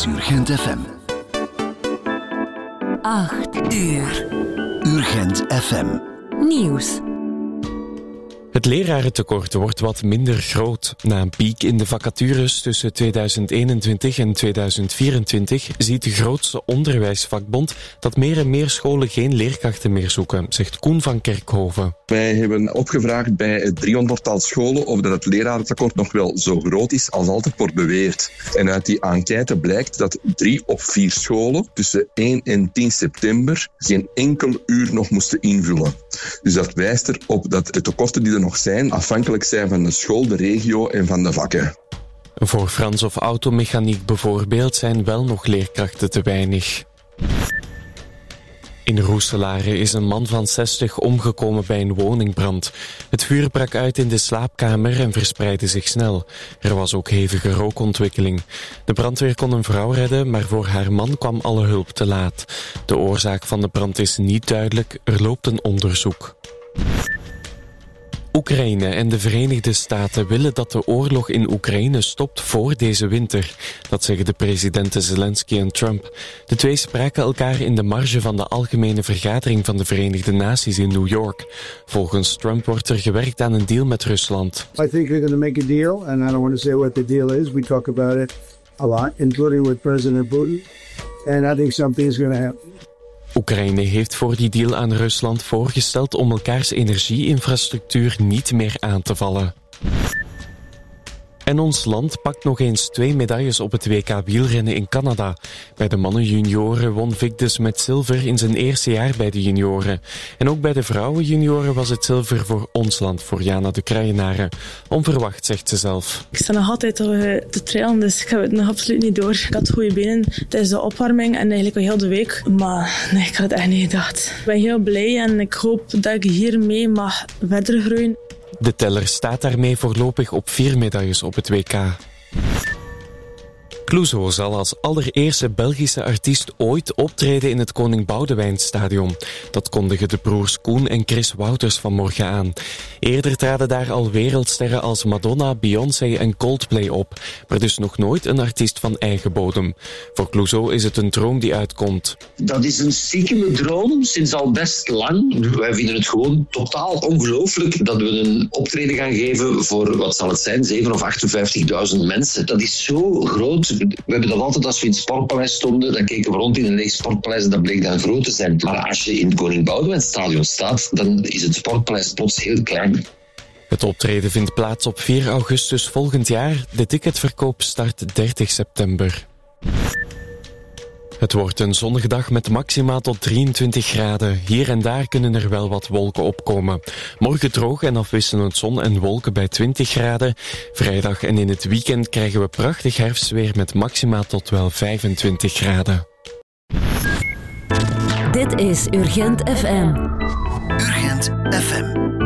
Urgent FM. 8 uur. Urgent FM. Nieuws. Het lerarentekort wordt wat minder groot. Na een piek in de vacatures tussen 2021 en 2024 ziet de grootste onderwijsvakbond dat meer en meer scholen geen leerkrachten meer zoeken, zegt Koen van Kerkhoven. Wij hebben opgevraagd bij het 300-tal scholen of dat het lerarentekort nog wel zo groot is als altijd wordt beweerd. En uit die enquête blijkt dat 3 op 4 scholen tussen 1 en 10 september geen enkel uur nog moesten invullen. Dus dat wijst erop dat de tekorten die er nog zijn afhankelijk zijn van de school, de regio en van de vakken. Voor Frans of automechaniek bijvoorbeeld zijn wel nog leerkrachten te weinig. In Roeselare is een man van 60 omgekomen bij een woningbrand. Het vuur brak uit in de slaapkamer en verspreidde zich snel. Er was ook hevige rookontwikkeling. De brandweer kon een vrouw redden, maar voor haar man kwam alle hulp te laat. De oorzaak van de brand is niet duidelijk, er loopt een onderzoek. Oekraïne en de Verenigde Staten willen dat de oorlog in Oekraïne stopt voor deze winter. Dat zeggen de presidenten Zelensky en Trump. De twee spraken elkaar in de marge van de Algemene Vergadering van de Verenigde Naties in New York. Volgens Trump wordt er gewerkt aan een deal met Rusland. I think we're going to make a deal, and I don't want to say what the deal is. We talk about it a lot, including with President Putin. And I think something is going to happen. Oekraïne heeft voor die deal aan Rusland voorgesteld om elkaars energieinfrastructuur niet meer aan te vallen. En ons land pakt nog eens 2 medailles op het WK wielrennen in Canada. Bij de mannenjunioren won Vic Dus met zilver in zijn eerste jaar bij de junioren. En ook bij de vrouwenjunioren was het zilver voor ons land, voor Jana de Kruijenaren. Onverwacht, zegt ze zelf. Ik sta nog altijd te trailen, dus ik heb het nog absoluut niet door. Ik had goede benen tijdens de opwarming en eigenlijk al heel de week. Maar nee, ik had het echt niet gedacht. Ik ben heel blij en ik hoop dat ik hiermee mag verder groeien. De teller staat daarmee voorlopig op 4 medailles op het WK. Clouseau zal als allereerste Belgische artiest ooit optreden in het Koning Boudewijnstadion. Dat kondigen de broers Koen en Chris Wouters vanmorgen aan. Eerder traden daar al wereldsterren als Madonna, Beyoncé en Coldplay op, maar dus nog nooit een artiest van eigen bodem. Voor Clouseau is het een droom die uitkomt. Dat is een stiekeme droom, sinds al best lang. Wij vinden het gewoon totaal ongelooflijk dat we een optreden gaan geven voor, wat zal het zijn, 7.000 of 58.000 mensen. Dat is zo groot. We hebben dat altijd, als we in het Sportpaleis stonden, dan keken we rond in een leeg Sportpaleis en dat bleek dan groot te zijn. Maar als je in het Koning Boudewijnstadion staat, dan is het Sportpaleis plots heel klein. Het optreden vindt plaats op 4 augustus volgend jaar. De ticketverkoop start 30 september. Het wordt een zonnige dag met maxima tot 23 graden. Hier en daar kunnen er wel wat wolken opkomen. Morgen droog en afwisselend zon en wolken bij 20 graden. Vrijdag en in het weekend krijgen we prachtig herfstweer met maxima tot wel 25 graden. Dit is Urgent FM. Urgent FM.